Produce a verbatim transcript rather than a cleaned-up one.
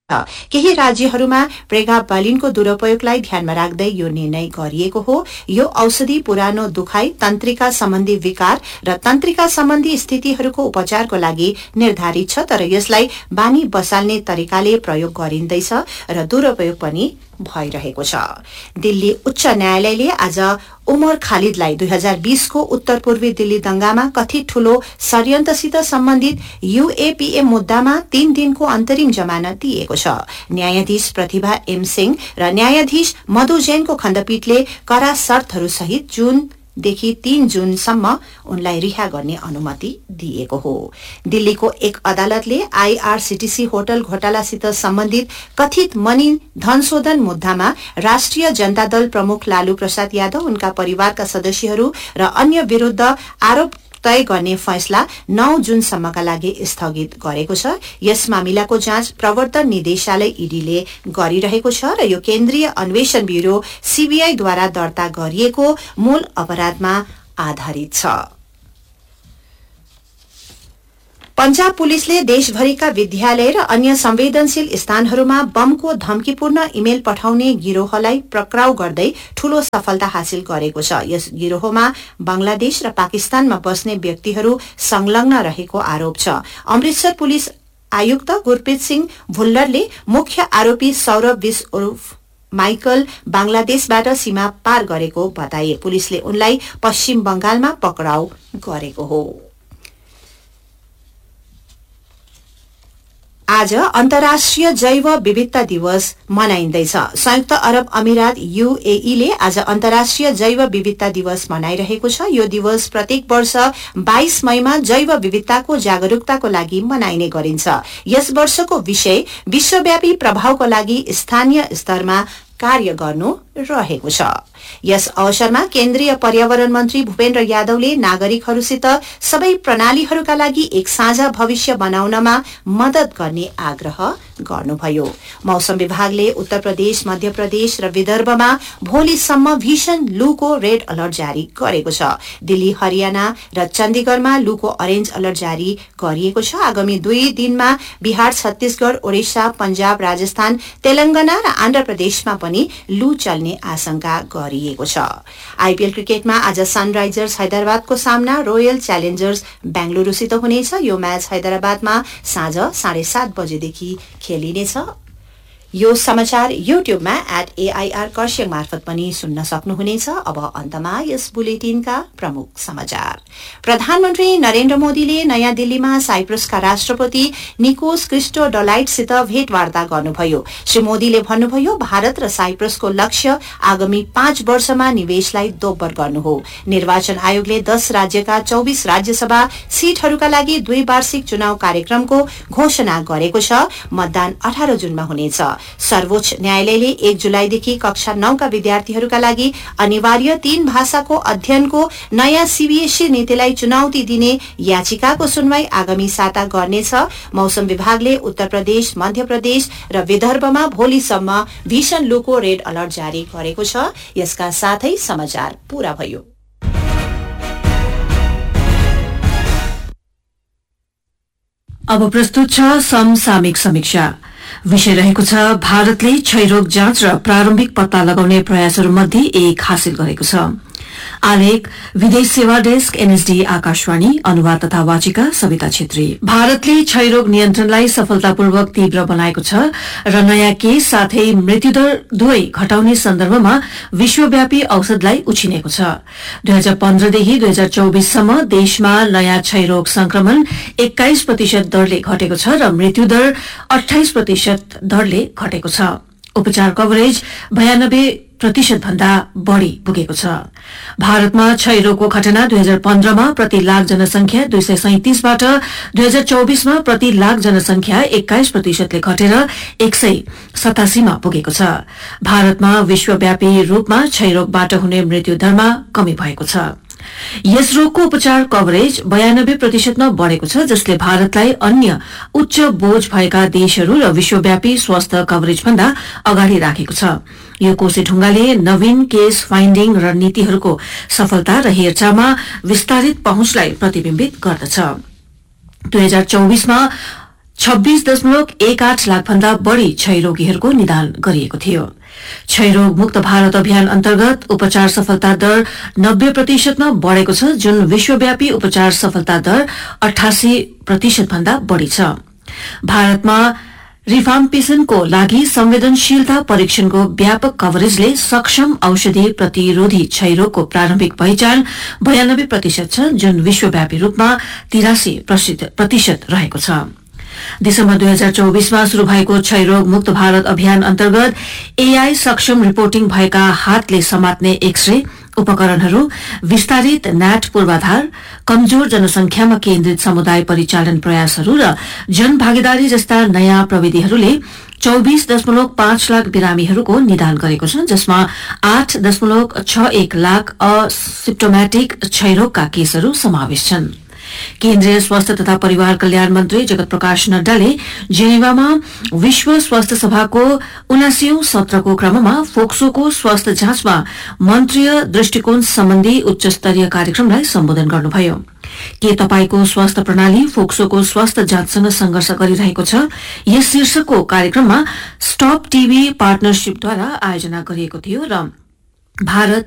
केही राज्यहरूमा प्रेगाबालिनको दुरूपयोगलाई ध्यानमा राख्दै यो निर्णय गरिएको हो। यो औषधि पुरानो दुखाइ, तन्त्रिका सम्बन्धी विकार र तन्त्रिका सम्बन्धी स्थितिहरूको उपचारको लागि निर्धारित छ, तर यसलाई बानी बसाल्ने तरिकाले प्रयोग गरिँदैछ र दुरूपयोग पनि भइरहेको छ। दिल्ली उच्च न्यायालयले आज उमर खालिदलाई दुई हजार बीसको उत्तर पूर्वी दिल्ली दंगामा कथित ठूलो षड्यन्त्रसित सम्बन्धित यूएपीए मुद्दामा तीन दिनको अन्तरिम जमानत दिएको छ। न्यायाधीश प्रतिभा एम सिंह र न्यायाधीश मधु जैनको खण्डपीठले कड़ा शर्तहरू सहित जून देखि तीन जूनसम्म उनलाई रिहा गर्ने अनुमति दिएको हो। दिल्लीको एक अदालतले आईआरसीटीसी होटल घोटालासित सम्बन्धित कथित मनी धनशोधन मुद्दामा राष्ट्रिय जनता दल प्रमुख लालू प्रसाद यादव, उनका परिवारका सदस्यहरू र अन्य विरूद्ध आरोप तय गर्ने फैसला नौ जूनसम्मका लागि स्थगित गरेको छ। यस मामिलाको जाँच प्रवर्तन निदेशालय ईडीले गरिरहेको छ र यो केन्द्रीय अन्वेषण ब्यूरो सीबीआईद्वारा दर्ता गरिएको मूल अपराधमा आधारित छ। पंजाब पुलिसले देशभरिका विद्यालय र अन्य संवेदनशील स्थानहरूमा बमको धम्कीपूर्ण इमेल पठाउने गिरोहलाई पक्राउ गर्दै ठूलो सफलता हासिल गरेको छ। यस गिरोहमा बंगलादेश र पाकिस्तानमा बस्ने व्यक्तिहरू संलग्न रहेको आरोप छ। अमृतसर पुलिस आयुक्त गुरप्रीत सिंह भुल्लरले मुख्य आरोपी सौरभ विश उर्फ माइकल बंगलादेशबाट सीमा पार गरेको बताए। पुलिसले उनलाई पश्चिम बंगालमा पक्राउ गरेको हो। आज अन्तर्राष्ट्रिय जैव विविधता दिवस मनाइँदैछ। संयुक्त अरब अमिरात यूएईले आज अन्तर्राष्ट्रिय जैव विविधता दिवस मनाइरहेको छ। यो दिवस प्रत्येक वर्ष बाइस मईमा जैव विविधताको जागरूकताको लागि मनाइने गरिन्छ। यस वर्षको विषय विश्वव्यापी प्रभावको लागि स्थानीय स्तरमा कार्य गर्नु रहेको छ। यस अवसरमा केन्द्रीय पर्यावरण मन्त्री भूपेन्द्र यादवले नागरिकहरूसित सबै प्रणालीहरूका लागि एक साझा भविष्य बनाउनमा मदत गर्ने आग्रह गर्नुभयो। मौसम विभागले उत्तर प्रदेश, मध्य प्रदेश र विदर्भमा भोलिसम्म भीषण लूको रेड अलर्ट जारी गरेको छ। दिल्ली, हरियाणा र चण्डीगढमा लूको अरेन्ज अलर्ट जारी गरिएको छ। आगामी दुई दिनमा बिहार, छत्तीसगढ़, ओडिशा, पंजाब, राजस्थान, तेलंगाना र आन्ध्र प्रदेशमा पनि लू चल्ने आशंका गरिएको छ। आईपीएल क्रिकेटमा आज सनराइजर्स हैदराबादको सामना रोयल च्यालेन्जर्स बेंगलुरूसित हुनेछ। यो म्याच हैदराबादमा साँझ साढे सात बजेदेखि खेलिनेछ। यो समाचार युट्युबमा एट एआईआर कर्सियङ मार्फत पनि सुन्न सक्नुहुनेछ। अब अन्तमा यस बुलेटिनका प्रमुख समाचार। प्रधानमन्त्री नरेन्द्र मोदीले नयाँ दिल्लीमा साइप्रसका राष्ट्रपति निकोस क्रिस्टोडोलाइडसित भेटवार्ता गर्नुभयो। श्री मोदीले भन्नुभयो, भारत र साइप्रसको लक्ष्य आगामी पाँच वर्षमा निवेशलाई दोब्बर गर्नु हो। निर्वाचन आयोगले दस राज्यका चौबिस राज्यसभा सीटहरूका लागि द्विवार्षिक चुनाव कार्यक्रमको घोषणा गरेको छ। मतदान अठार जूनमा हुनेछ। सर्वोच्च न्यायालयले एक जुलाईदेखि कक्षा नौका विद्यार्थीहरूका लागि अनिवार्य तीन भाषाको अध्ययनको नयाँ सीबीएसई नीतिलाई चुनौती दिने याचिकाको सुनवाई आगामी साता गर्नेछ। मौसम विभागले उत्तर प्रदेश, मध्य प्रदेश र विदर्भमा भोलिसम्म भीषण लूको रेड अलर्ट जारी गरेको छ। यसका साथै समाचार पूरा भयो। अब प्रस्तुत छ समसामयिक समीक्षा। विषय रहेको छ भारतले क्षयरोग जाँच र प्रारम्भिक पत्ता लगाउने प्रयासहरूमध्ये एक हासिल गरेको छ। आलेख विदेश सेवा डेस्क एनएसडी आकाशवाणी, अनुवाद तथा वाचिका सविता छेत्री। भारतले क्षयरोग नियन्त्रणलाई सफलतापूर्वक तीव्र बनाएको छ र नयाँ केस साथै मृत्युदर दुवै घटाउने सन्दर्भमा विश्वव्यापी औषधलाई उछिनेको छ। दुई हजार पन्ध्रदेखि दुई हजार चौबिससम्म देशमा नयाँ क्षयरोग संक्रमण एक्काइस प्रतिशत दरले घटेको छ र मृत्युदर अठाइस प्रतिशत दरले घटेको छ। उपचार कभरेज बयानब्बे प्रतिशत भन्दा बढ़ी पुगेको छ। भारतमा क्षयरोगको घटना दुई हजार पन्ध्रमा प्रति लाख जनसंख्या दुई सय सैतिसबाट दुई हजार चौबिसमा प्रति लाख जनसंख्या एक्काइस प्रतिशतले घटेर एक सय सतासीमा पुगेको छ। भारतमा विश्वव्यापी रूपमा क्षयरोगबाट हुने मृत्यु दरमा कमी भएको छ। यस रोगको उपचार कभरेज बयानब्बे प्रतिशतमा बढ़ेको छ, जसले भारतलाई अन्य उच्च बोझ भएका देशहरू र विश्वव्यापी स्वास्थ्य कभरेज भन्दा अगाडि राखेको छ। यो कोसे ढुंगाले नवीन केस फाइन्डिङ रणनीतिहरूको सफलता र हेरचाहमा विस्तारित पहुँचलाई प्रतिबिम्बित गर्दछ। दुई हजार चौबिसमा छब्बीस दशमलव एक आठ लाख भन्दा बढ़ी क्षयरोगीहरूको निदान गरिएको थियो। क्षयरोग मुक्त भारत अभियान अन्तर्गत उपचार सफलता दर नब्बे प्रतिशतमा बढ़ेको छ, जुन विश्वव्यापी उपचार सफलता दर अठासी प्रतिशत भन्दा बढ़ी छ। भारतमा रिफाम्पिसिनको लागि संवेदनशीलता परीक्षणको व्यापक कभरेजले सक्षम औषधि प्रतिरोधी क्षयरोगको प्रारम्भिक पहिचान बयानब्बे प्रतिशत छ, जुन विश्वव्यापी रूपमा तिरासी प्रतिशत रहेको छ। दिसम्बर दुई हजार चौबीसमा शुरू भएको क्षयरोग मुक्त भारत अभियान अन्तर्गत एआई सक्षम रिपोर्टिङ भएका हातले समात्ने एक्सरे उपकरणहरू, विस्तारित नेट पूर्वाधार, कमजोर जनसंख्यामा केन्द्रित समुदाय परिचालन प्रयासहरू र जनभागीदारी जस्ता नयाँ प्रविधिहरूले चौबीस दशमलव पाँच लाख बिरामीहरूको निदान गरेको छ, जसमा आठ दशमलव छ एक लाख असिम्प्टोमेटिक क्षयरोगका केसहरू समावेश छन्। केन्द्रीय स्वास्थ्य तथा परिवार कल्याण मन्त्री जगत प्रकाश नड्डाले जेनेवामा विश्व स्वास्थ्य सभाको उनासीौं सत्रको क्रममा फोक्सोको स्वास्थ्य जाँचमा मन्त्रीय दृष्टिकोण सम्बन्धी उच्च स्तरीय कार्यक्रमलाई सम्बोधन गर्नुभयो। के तपाईको स्वास्थ्य प्रणाली फोक्सोको स्वास्थ्य जाँचसँग संघर्ष गरिरहेको छ? यस शीर्षकको कार्यक्रममा स्टप टीबी पार्टनरशिपद्वारा आयोजना गरिएको थियो र भारत